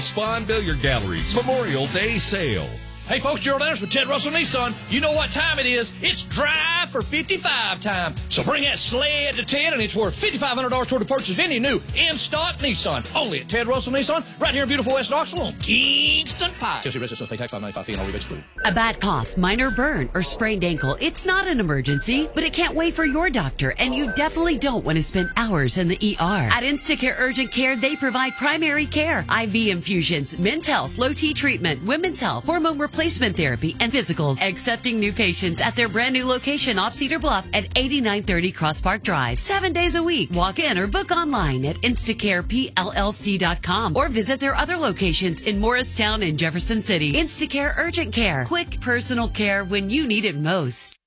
Spawn Billiard Gallery's Memorial Day sale. Hey folks, Gerald Anderson with Ted Russell Nissan. You know what time it is. It's Drive for 55 time. So bring that sled to Ted and it's worth $5,500 toward the purchase of any new in-stock Nissan. Only at Ted Russell Nissan, right here in beautiful West Knoxville on Kingston Pike. Chelsea residents must pay tax $5.95 fee and all rebates included. A bad cough, minor burn, or sprained ankle, it's not an emergency, but it can't wait for your doctor, and you definitely don't want to spend hours in the ER. At Instacare Urgent Care, they provide primary care, IV infusions, men's health, low T treatment, women's health, hormone replacement therapy, and physicals. Accepting new patients at their brand new location off Cedar Bluff at 8930 Cross Park Drive. 7 days a week. Walk in or book online at InstacarePLLC.com or visit their other locations in Morristown and Jefferson City. Instacare Urgent Care. Quick personal care when you need it most.